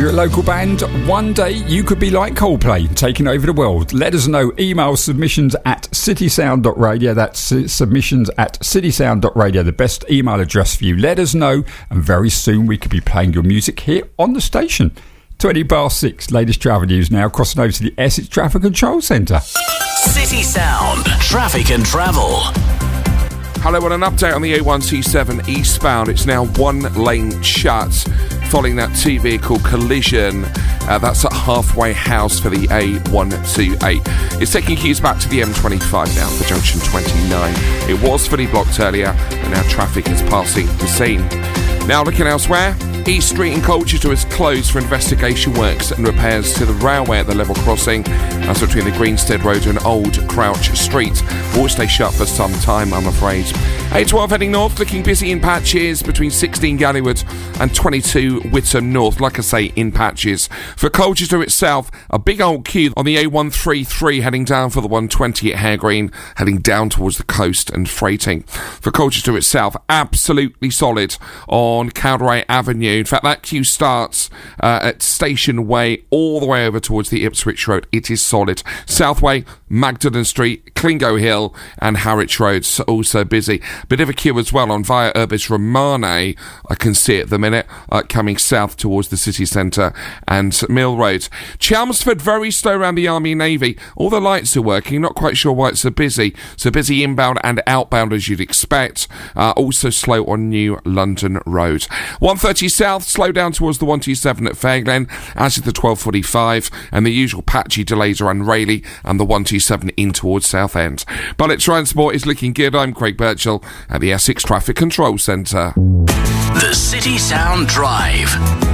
favourite local band? One day you could be like Coldplay, taking over the world. Let us know. Email submissions@citysound.radio. That's submissions@citysound.radio. The best email address for you. Let us know, and very soon we could be playing your music here on the station. 6:20, latest travel news now. Crossing over to the Essex Traffic Control Centre. City Sound Traffic and Travel. Hello, and an update on the A127 eastbound. It's now one lane shut following that two-vehicle collision. That's at Halfway House for the A128. It's taking keys back to the M25 now for junction 29. It was fully blocked earlier, and now traffic is passing the scene. Now looking elsewhere, East Street in Colchester is closed for investigation works and repairs to the railway at the level crossing. That's between the Greenstead Road and Old Crouch Street. Will stay shut for some time, I'm afraid. A12 heading north, looking busy in patches between 16 Gallywood and 22 Whittam North. Like I say, in patches. For Colchester itself, a big old queue on the A133 heading down for the 120 at Hare Green, heading down towards the coast and freighting. For Colchester itself, absolutely solid on Cowderay Avenue. In fact, that queue starts at Station Way all the way over towards the Ipswich Road. It is solid. Southway, Magdalen Street, Clingo Hill and Harwich Roads also busy. Bit of a queue as well on Via Urbis Romane. I can see it at the minute coming south towards the city centre and Mill Road. Chelmsford very slow around the Army Navy. All the lights are working. Not quite sure why it's so busy. So busy inbound and outbound as you'd expect. Also slow on New London Road. 130 south, slow down towards the 127 at Fairglen, as is the 1245, and the usual patchy delays around Rayleigh and the 127 in towards Southend. Bullet Transport is looking good. I'm Craig Birchall at the Essex Traffic Control Centre. The City Sound Drive.